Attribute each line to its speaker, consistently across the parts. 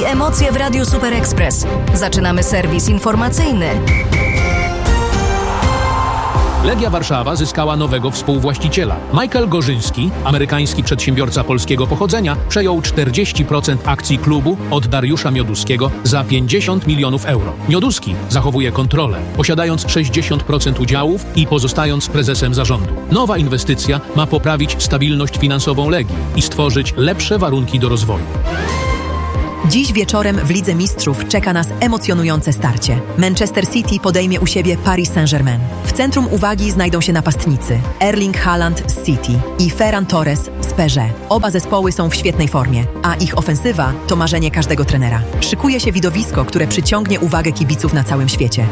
Speaker 1: emocje w Radiu Super Express. Zaczynamy serwis informacyjny.
Speaker 2: Legia Warszawa zyskała nowego współwłaściciela. Michael Gorzyński, amerykański przedsiębiorca polskiego pochodzenia, przejął 40% akcji klubu od Dariusza Mioduskiego za 50 milionów euro. Mioduski zachowuje kontrolę, posiadając 60% udziałów i pozostając prezesem zarządu. Nowa inwestycja ma poprawić stabilność finansową Legii i stworzyć lepsze warunki do rozwoju.
Speaker 3: Dziś wieczorem w Lidze Mistrzów czeka nas emocjonujące starcie. Manchester City podejmie u siebie Paris Saint-Germain. W centrum uwagi znajdą się napastnicy Erling Haaland z City i Ferran Torres z PSG. Oba zespoły są w świetnej formie, a ich ofensywa to marzenie każdego trenera. Szykuje się widowisko, które przyciągnie uwagę kibiców na całym świecie.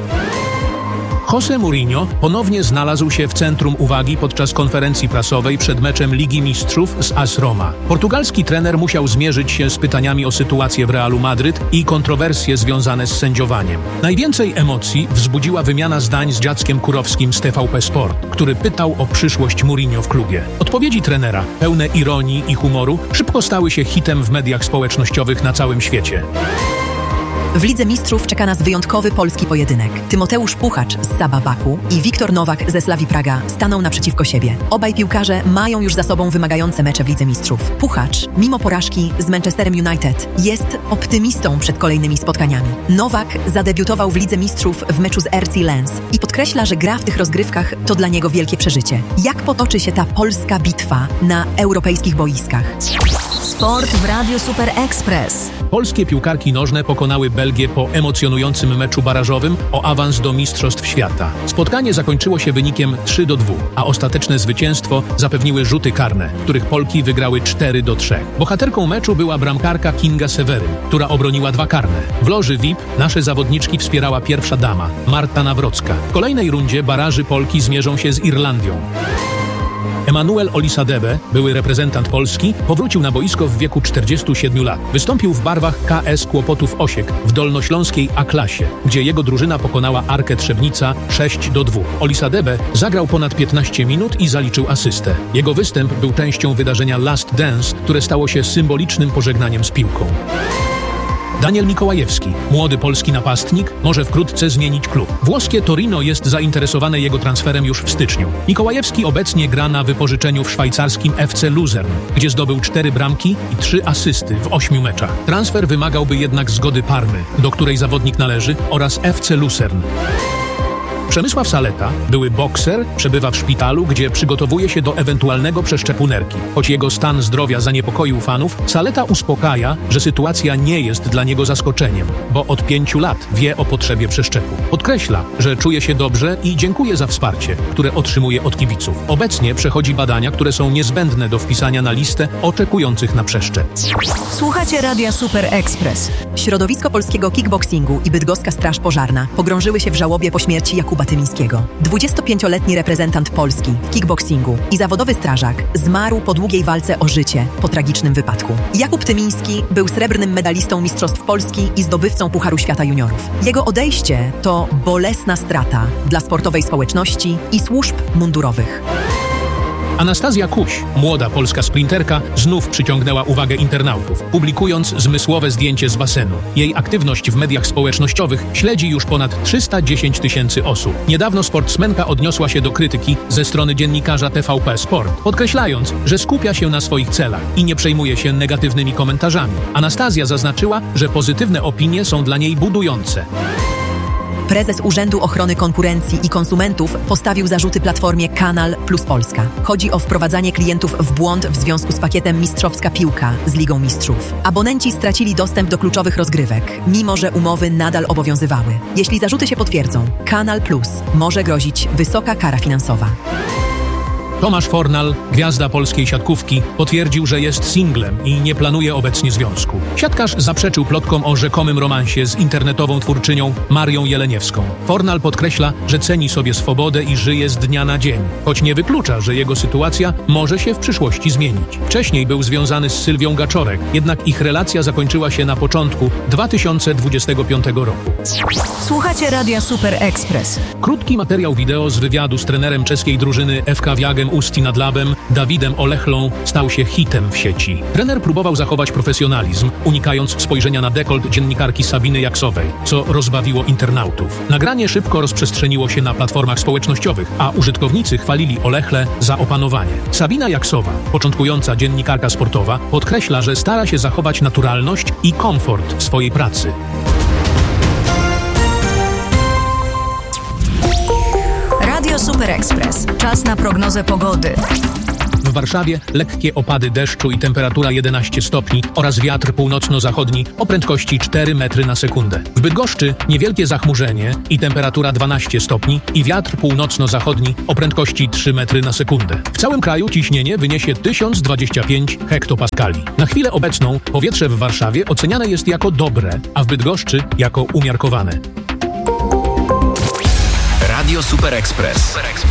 Speaker 2: José Mourinho ponownie znalazł się w centrum uwagi podczas konferencji prasowej przed meczem Ligi Mistrzów z AS Roma. Portugalski trener musiał zmierzyć się z pytaniami o sytuację w Realu Madryt i kontrowersje związane z sędziowaniem. Najwięcej emocji wzbudziła wymiana zdań z Jackiem Kurowskim z TVP Sport, który pytał o przyszłość Mourinho w klubie. Odpowiedzi trenera, pełne ironii i humoru, szybko stały się hitem w mediach społecznościowych na całym świecie.
Speaker 3: W Lidze Mistrzów czeka nas wyjątkowy polski pojedynek. Tymoteusz Puchacz z Saba Baku i Wiktor Nowak ze Slavii Praga staną naprzeciwko siebie. Obaj piłkarze mają już za sobą wymagające mecze w Lidze Mistrzów. Puchacz, mimo porażki z Manchesterem United, jest optymistą przed kolejnymi spotkaniami. Nowak zadebiutował w Lidze Mistrzów w meczu z RC Lens i podkreśla, że gra w tych rozgrywkach to dla niego wielkie przeżycie. Jak potoczy się ta polska bitwa na europejskich boiskach?
Speaker 1: Sport w Radiu Super Express.
Speaker 2: Polskie piłkarki nożne pokonały Belgię po emocjonującym meczu barażowym o awans do Mistrzostw Świata. Spotkanie zakończyło się wynikiem 3-2, a ostateczne zwycięstwo zapewniły rzuty karne, których Polki wygrały 4-3. Bohaterką meczu była bramkarka Kinga Seweryn, która obroniła 2 karne. W loży VIP nasze zawodniczki wspierała pierwsza dama, Marta Nawrocka. W kolejnej rundzie baraży Polki zmierzą się z Irlandią. Emanuel Olisadebe, były reprezentant Polski, powrócił na boisko w wieku 47 lat. Wystąpił w barwach KS Kłopotów Osiek w dolnośląskiej A-klasie, gdzie jego drużyna pokonała Arkę Trzebnica 6-2. Olisadebe zagrał ponad 15 minut i zaliczył asystę. Jego występ był częścią wydarzenia Last Dance, które stało się symbolicznym pożegnaniem z piłką. Daniel Mikołajewski, młody polski napastnik, może wkrótce zmienić klub. Włoskie Torino jest zainteresowane jego transferem już w styczniu. Mikołajewski obecnie gra na wypożyczeniu w szwajcarskim FC Luzern, gdzie zdobył 4 bramki i 3 asysty w 8 meczach. Transfer wymagałby jednak zgody Parmy, do której zawodnik należy, oraz FC Lucern. Przemysław Saleta, były bokser, przebywa w szpitalu, gdzie przygotowuje się do ewentualnego przeszczepu nerki. Choć jego stan zdrowia zaniepokoił fanów, Saleta uspokaja, że sytuacja nie jest dla niego zaskoczeniem, bo od 5 lat wie o potrzebie przeszczepu. Podkreśla, że czuje się dobrze i dziękuję za wsparcie, które otrzymuje od kibiców. Obecnie przechodzi badania, które są niezbędne do wpisania na listę oczekujących na przeszczep.
Speaker 1: Słuchacie Radia Super Express.
Speaker 3: Środowisko polskiego kickboxingu i bydgoska Straż Pożarna pogrążyły się w żałobie po śmierci Jakuba Tymińskiego. 25-letni reprezentant Polski w kickboxingu i zawodowy strażak zmarł po długiej walce o życie po tragicznym wypadku. Jakub Tymiński był srebrnym medalistą Mistrzostw Polski i zdobywcą Pucharu Świata Juniorów. Jego odejście to bolesna strata dla sportowej społeczności i służb mundurowych.
Speaker 2: Anastazja Kuś, młoda polska sprinterka, znów przyciągnęła uwagę internautów, publikując zmysłowe zdjęcie z basenu. Jej aktywność w mediach społecznościowych śledzi już ponad 310 000 osób. Niedawno sportsmenka odniosła się do krytyki ze strony dziennikarza TVP Sport, podkreślając, że skupia się na swoich celach i nie przejmuje się negatywnymi komentarzami. Anastazja zaznaczyła, że pozytywne opinie są dla niej budujące.
Speaker 3: Prezes Urzędu Ochrony Konkurencji i Konsumentów postawił zarzuty platformie Kanal Plus Polska. Chodzi o wprowadzanie klientów w błąd w związku z pakietem Mistrzowska Piłka z Ligą Mistrzów. Abonenci stracili dostęp do kluczowych rozgrywek, mimo że umowy nadal obowiązywały. Jeśli zarzuty się potwierdzą, Kanal Plus może grozić wysoka kara finansowa.
Speaker 2: Tomasz Fornal, gwiazda polskiej siatkówki, potwierdził, że jest singlem i nie planuje obecnie związku. Siatkarz zaprzeczył plotkom o rzekomym romansie z internetową twórczynią Marią Jeleniewską. Fornal podkreśla, że ceni sobie swobodę i żyje z dnia na dzień, choć nie wyklucza, że jego sytuacja może się w przyszłości zmienić. Wcześniej był związany z Sylwią Gaczorek, jednak ich relacja zakończyła się na początku 2025 roku.
Speaker 1: Słuchacie Radia Super Express.
Speaker 2: Krótki materiał wideo z wywiadu z trenerem czeskiej drużyny FK Wiagem Maciejem Usti nad Labem, Dawidem Olechlą stał się hitem w sieci. Trener próbował zachować profesjonalizm, unikając spojrzenia na dekolt dziennikarki Sabiny Jaksowej, co rozbawiło internautów. Nagranie szybko rozprzestrzeniło się na platformach społecznościowych, a użytkownicy chwalili Olechlę za opanowanie. Sabina Jaksowa, początkująca dziennikarka sportowa, podkreśla, że stara się zachować naturalność i komfort w swojej pracy.
Speaker 1: Radio Super Express. Czas na prognozę pogody.
Speaker 2: W Warszawie lekkie opady deszczu i temperatura 11 stopni oraz wiatr północno-zachodni o prędkości 4 metry na sekundę. W Bydgoszczy niewielkie zachmurzenie i temperatura 12 stopni i wiatr północno-zachodni o prędkości 3 metry na sekundę. W całym kraju ciśnienie wyniesie 1025 hektopaskali. Na chwilę obecną powietrze w Warszawie oceniane jest jako dobre, a w Bydgoszczy jako umiarkowane.
Speaker 4: Radio Super Express.